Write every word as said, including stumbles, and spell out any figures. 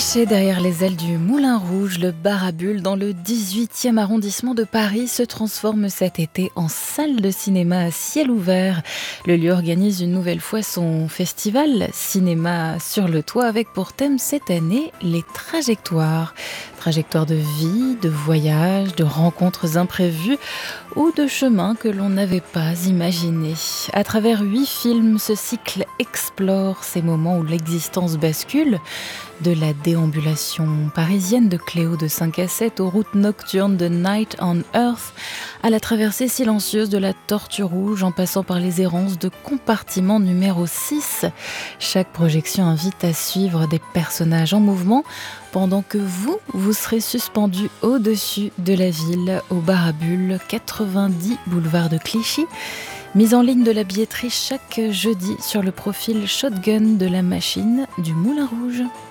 Niché derrière les ailes du Moulin Rouge, le bar à bulles dans le dix-huitième arrondissement de Paris se transforme cet été en salle de cinéma à ciel ouvert. Le lieu organise une nouvelle fois son festival Cinéma sur le toit avec pour thème cette année les trajectoires. Trajectoires de vie, de voyages, de rencontres imprévues ou de chemins que l'on n'avait pas imaginés. À travers huit films, ce cycle explore ces moments où l'existence bascule, de la déambulation parisienne de Cléo de cinq à sept aux routes nocturnes de Night on Earth, à la traversée silencieuse de la Tortue Rouge en passant par les errances de compartiment numéro six. Chaque projection invite à suivre des personnages en mouvement pendant que vous, vous serez suspendu au-dessus de la ville au bar à bulles quatre-vingt-dix boulevard de Clichy. Mise en ligne de la billetterie chaque jeudi sur le profil Shotgun de la machine du Moulin Rouge.